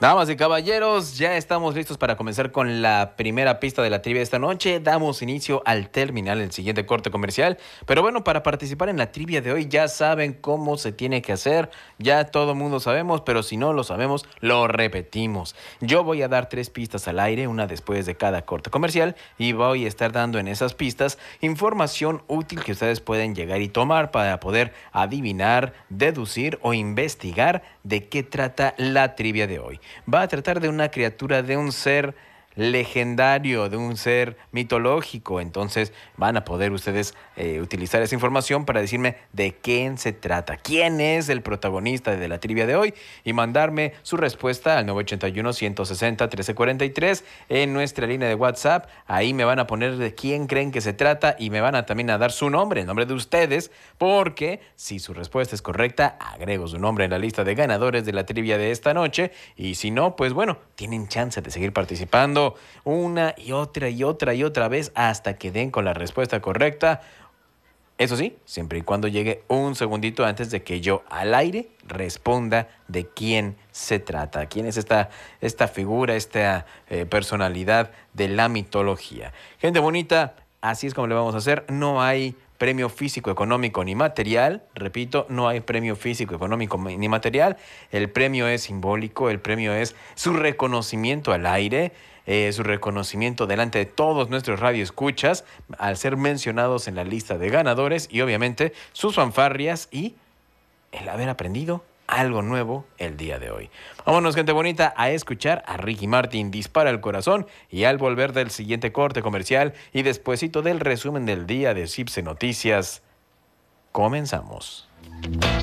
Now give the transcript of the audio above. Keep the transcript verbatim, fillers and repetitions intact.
Damas y caballeros, ya estamos listos para comenzar con la primera pista de la trivia de esta noche. Damos inicio al terminar el siguiente corte comercial. Pero bueno, para participar en la trivia de hoy ya saben cómo se tiene que hacer. Ya todo el mundo sabemos, pero si no lo sabemos, lo repetimos. Yo voy a dar tres pistas al aire, una después de cada corte comercial, y voy a estar dando en esas pistas información útil que ustedes pueden llegar y tomar para poder adivinar, deducir o investigar de qué trata la trivia de hoy. Va a tratar de una criatura, de un ser legendario, de un ser mitológico. Entonces van a poder ustedes eh, utilizar esa información para decirme de quién se trata, quién es el protagonista de la trivia de hoy, y mandarme su respuesta al nueve ocho uno, uno seis cero, uno tres cuatro tres en nuestra línea de WhatsApp. Ahí me van a poner de quién creen que se trata y me van a también a dar su nombre, el nombre de ustedes, porque si su respuesta es correcta, agrego su nombre en la lista de ganadores de la trivia de esta noche, y si no, pues bueno, tienen chance de seguir participando una y otra y otra y otra vez hasta que den con la respuesta correcta. Eso sí, siempre y cuando llegue un segundito antes de que yo al aire responda de quién se trata, quién es esta, esta figura, esta eh, personalidad de la mitología. Gente bonita, así es como le vamos a hacer. No hay premio físico, económico ni material. Repito, no hay premio físico, económico ni material. El premio es simbólico, el premio es su reconocimiento al aire, eh, su reconocimiento delante de todos nuestros radioescuchas al ser mencionados en la lista de ganadores, y obviamente sus fanfarrias y el haber aprendido algo nuevo el día de hoy. Vámonos, gente bonita, a escuchar a Ricky Martin, Dispara el Corazón, y al volver del siguiente corte comercial y despuesito del resumen del día de Cipse Noticias, comenzamos.